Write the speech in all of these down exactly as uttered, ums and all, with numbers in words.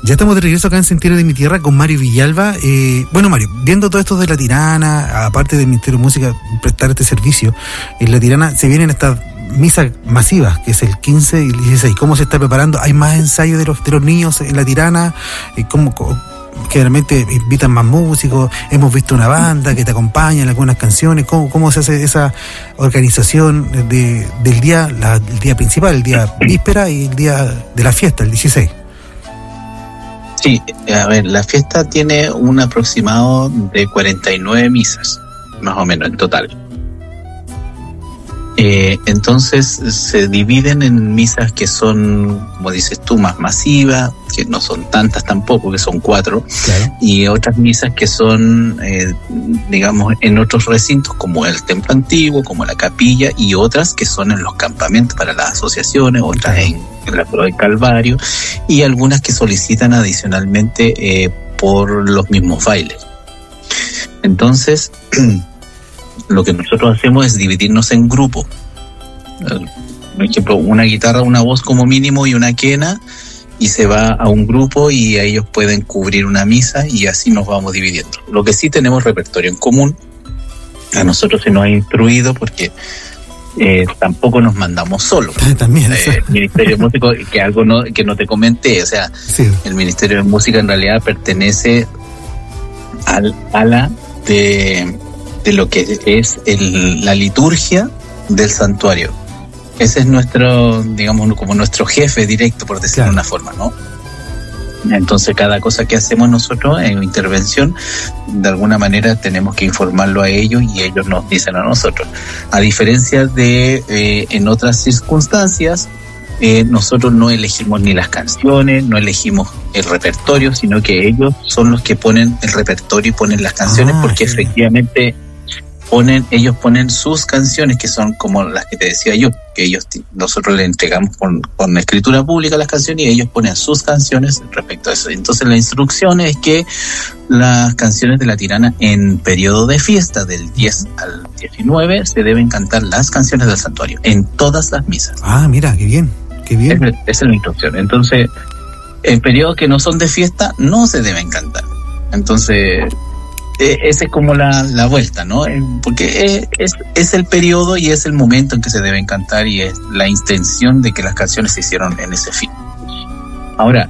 Ya estamos de regreso acá en Sentiero de mi Tierra con Mario Villalba. Eh, bueno, Mario, viendo todo esto de La Tirana, aparte del Ministerio de Música, prestar este servicio, en La Tirana se vienen estas misas masivas, que es el quince y el dieciséis. ¿Cómo se está preparando? ¿Hay más ensayos de los, de los niños en La Tirana? ¿Cómo, cómo, generalmente invitan más músicos? Hemos visto una banda que te acompaña en algunas canciones. ¿Cómo, cómo se hace esa organización de, del día, la, el día principal, el día víspera y el día de la fiesta, el dieciséis? Sí, a ver, la fiesta tiene un aproximado de cuarenta y nueve misas, más o menos, en total. Eh, entonces se dividen en misas que son, como dices tú, más masivas, que no son tantas tampoco, que son cuatro, claro. Y otras misas que son, eh, digamos, en otros recintos, como el templo antiguo, como la capilla, y otras que son en los campamentos para las asociaciones, otras claro. en, en la Cruz del Calvario, y algunas que solicitan adicionalmente eh, por los mismos bailes. Entonces, lo que nosotros hacemos es dividirnos en grupos. Por ejemplo, una guitarra, una voz como mínimo y una quena, y se va a un grupo y ellos pueden cubrir una misa y así nos vamos dividiendo. Lo que sí tenemos repertorio en común. A nosotros se nos ha instruido porque eh, tampoco nos mandamos solos. También eh, el Ministerio de Música, que algo no, que no te comenté, o sea, sí. El Ministerio de Música en realidad pertenece al ala de, de lo que es el, la liturgia del santuario. Ese es nuestro, digamos, como nuestro jefe directo, por decirlo claro. de una forma, ¿no? Entonces, cada cosa que hacemos nosotros en intervención, de alguna manera tenemos que informarlo a ellos y ellos nos dicen a nosotros. A diferencia de eh, en otras circunstancias, eh, nosotros no elegimos ni las canciones, no elegimos el repertorio, sino que ellos son los que ponen el repertorio y ponen las canciones, ah, porque sí. efectivamente ponen, ellos ponen sus canciones, que son como las que te decía yo, que ellos nosotros le entregamos con, con escritura pública las canciones y ellos ponen sus canciones respecto a eso. Entonces la instrucción es que las canciones de La Tirana en periodo de fiesta del diez al diecinueve se deben cantar las canciones del santuario en todas las misas. Ah, mira, qué bien, qué bien. Esa es la instrucción. Entonces, en periodos que no son de fiesta no se deben cantar. Entonces, Eh, esa es como la, la vuelta, ¿no? Eh, porque es, es, es el periodo y es el momento en que se deben cantar y es la intención de que las canciones se hicieron en ese fin. Ahora,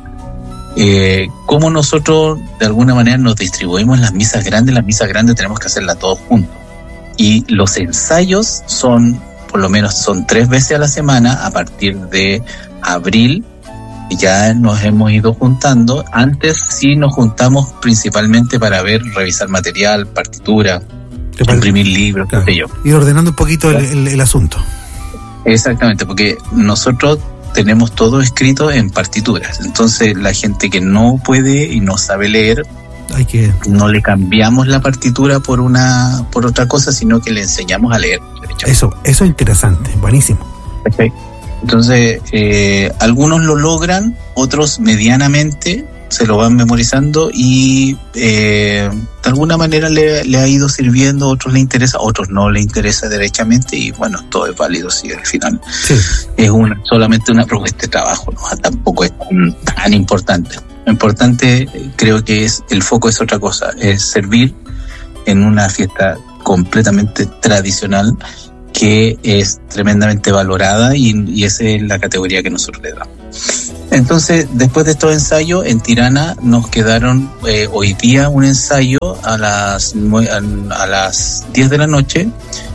eh, ¿cómo nosotros de alguna manera nos distribuimos las misas grandes? Las misas grandes tenemos que hacerlas todos juntos. Y los ensayos son, por lo menos son tres veces a la semana a partir de abril. Ya nos hemos ido juntando. Antes sí nos juntamos principalmente para ver, revisar material, partitura, imprimir libros, claro. qué sé yo. Ir ordenando un poquito el, el, el asunto. Exactamente, porque nosotros tenemos todo escrito en partituras. Entonces la gente que no puede y no sabe leer, Hay que... no le cambiamos la partitura por una por otra cosa, sino que le enseñamos a leer. Eso, eso es interesante, buenísimo. Perfecto. Entonces, eh, algunos lo logran, otros medianamente se lo van memorizando y eh, de alguna manera le, le ha ido sirviendo, otros le interesa, otros no le interesa derechamente y bueno, todo es válido si al final sí. es una, solamente una propuesta de trabajo, ¿no? Tampoco es tan, tan importante. Lo importante creo que es, el foco es otra cosa, es servir en una fiesta completamente tradicional que es tremendamente valorada y, y esa es la categoría que nosotros le damos. Entonces, después de estos ensayos, en Tirana nos quedaron eh, hoy día un ensayo a las, a las diez de la noche,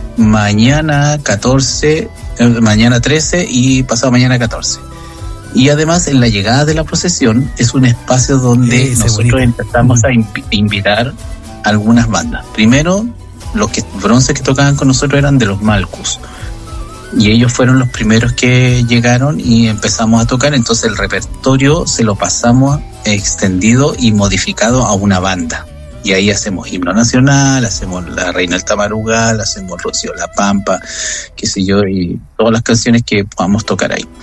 mañana catorce, eh, mañana trece y pasado mañana catorce. Y además, en la llegada de la procesión, es un espacio donde Ese nosotros bonito. empezamos a inv- invitar algunas bandas. Primero, los que bronce que tocaban con nosotros eran de los Malcus y ellos fueron los primeros que llegaron y empezamos a tocar. Entonces el repertorio se lo pasamos extendido y modificado a una banda y ahí hacemos himno nacional, hacemos la Reina del Tamarugal, hacemos Rocío La Pampa, qué sé yo, y todas las canciones que podamos tocar ahí.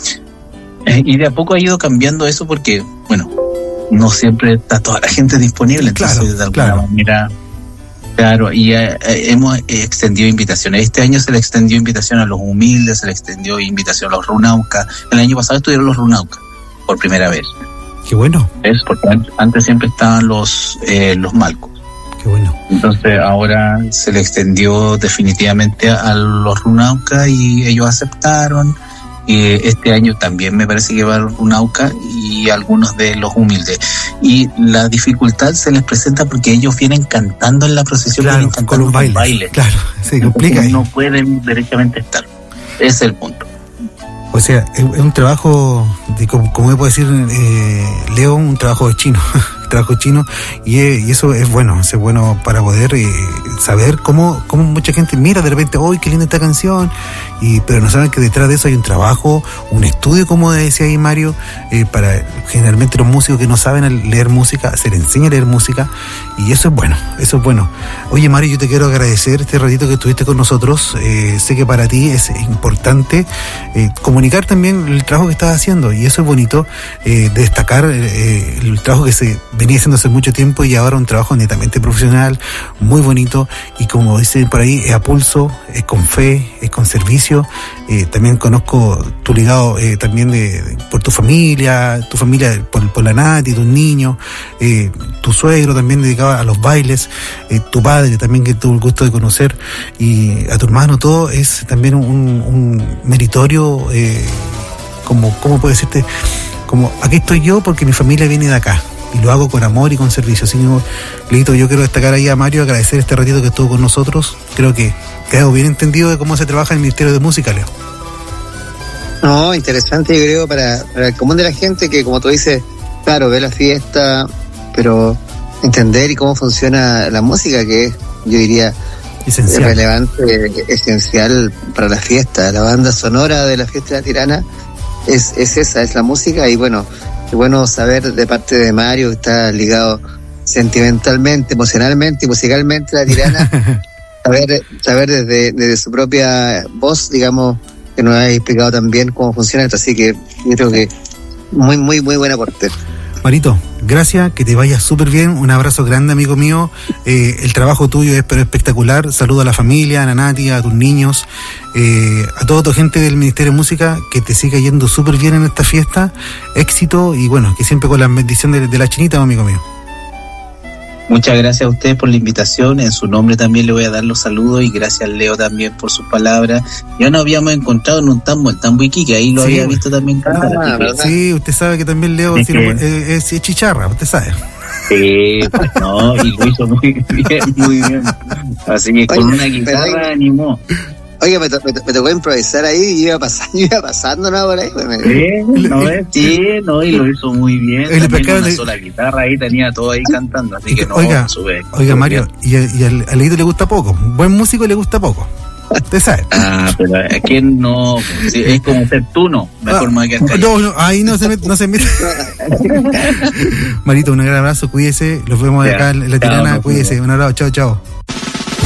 Eh, y de a poco ha ido cambiando eso porque bueno, no siempre está toda la gente disponible, entonces claro, de alguna claro. manera. Claro, y eh, hemos extendido invitaciones. Este año se le extendió invitación a los humildes, se le extendió invitación a los runaucas. El año pasado estuvieron los runaucas por primera vez. Qué bueno. Es porque antes siempre estaban los, eh, los Malcos. Qué bueno. Entonces ahora se le extendió definitivamente a los Runauka y ellos aceptaron. Y este año también me parece que va a Runauka y algunos de los humildes. Y la dificultad se les presenta porque ellos vienen cantando en la procesión, claro, vienen cantando con los bailes. bailes. Claro, se complica ahí. No pueden derechamente estar. Ese es el punto. O sea, es, es un trabajo, de, como, como puedo decir, eh, Leo, un trabajo de chino. trabajo chino y, y eso es bueno, es bueno para poder eh, saber cómo, cómo mucha gente mira de repente, ¡uy, qué linda esta canción! Y, pero no saben que detrás de eso hay un trabajo, un estudio, como decía ahí Mario, eh, para generalmente los músicos que no saben leer música, se les enseña a leer música y eso es bueno, eso es bueno. Oye Mario, yo te quiero agradecer este ratito que estuviste con nosotros, eh, sé que para ti es importante eh, comunicar también el trabajo que estás haciendo y eso es bonito, eh, destacar eh, el trabajo que se venía haciendo hace mucho tiempo y ahora un trabajo netamente profesional, muy bonito y como dicen por ahí, es a pulso, es con fe, es con servicio. Eh, también conozco tu ligado eh, también de, de, por tu familia, tu familia por, por la Nati, tus niños, eh, tu suegro también dedicado a los bailes, eh, tu padre también que tuvo el gusto de conocer y a tu hermano, todo es también un, un meritorio, eh, como, ¿cómo puedo decirte? Como, aquí estoy yo porque mi familia viene de acá. Y lo hago con amor y con servicio. Así que, Lito, yo quiero destacar ahí a Mario, agradecer este ratito que estuvo con nosotros. Creo que quedó bien entendido de cómo se trabaja en el Ministerio de Música, Leo. No, interesante, yo creo, para, para el común de la gente que, como tú dices, claro, ve la fiesta, pero entender y cómo funciona la música, que es, yo diría, esencial, relevante, esencial para la fiesta. La banda sonora de la fiesta de la Tirana es, es esa, es la música y bueno, es bueno saber de parte de Mario, que está ligado sentimentalmente, emocionalmente y musicalmente a la Tirana, saber, saber desde, desde su propia voz, digamos, que nos ha explicado también cómo funciona esto, así que yo creo que muy, muy, muy buen aporte. Marito, gracias, que te vaya súper bien, un abrazo grande, amigo mío, eh, el trabajo tuyo es pero espectacular, saludo a la familia, a la Nati, a tus niños, eh, a toda tu gente del Ministerio de Música, que te siga yendo súper bien en esta fiesta, éxito y bueno, que siempre con la bendición de, de la chinita, amigo mío. Muchas gracias a ustedes por la invitación, en su nombre también le voy a dar los saludos y gracias Leo también por sus palabras. Ya nos habíamos encontrado en un tambo, el Tambo Iquique, ahí lo sí, había visto también cantar. Ah, sí, usted sabe que también Leo es, que... es, es chicharra, usted sabe. Sí, pues no, y lo hizo muy bien, muy bien. Así que con Oye, una guitarra pero... animó. Oye, me, to- me, to- me tocó improvisar ahí y iba pasando, iba pasando, ¿no? Por ahí. Me... Sí, no es, sí, no, y lo hizo muy bien. El También una de... sola guitarra ahí tenía todo ahí cantando, así que no, oiga, sube. Oiga, Mario, y, y al, al Leito le gusta poco. Buen músico le gusta poco. Usted sabe. Ah, pero a quién no, sí, es como ser tú no, mejor ah, me voy a quedar No, no, ahí no se mete, no se mete. Marito, un gran abrazo, cuídese, los vemos ya, acá en La Tirana, chao, cuídese, un abrazo, chao, chao.